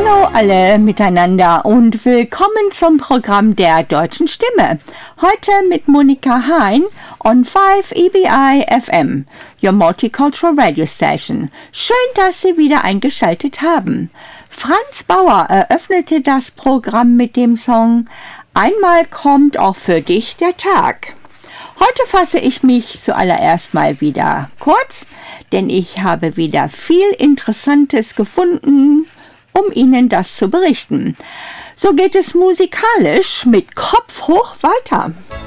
Hallo alle miteinander und willkommen zum Programm der Deutschen Stimme. Heute mit Monika Hein on 5 EBI FM, your multicultural radio station. Schön, dass Sie wieder eingeschaltet haben. Franz Bauer eröffnete das Programm mit dem Song Einmal kommt auch für dich der Tag. Heute fasse ich mich zuallererst mal wieder kurz, denn ich habe wieder viel Interessantes gefunden, um Ihnen das zu berichten. So geht es musikalisch mit Kopf hoch weiter.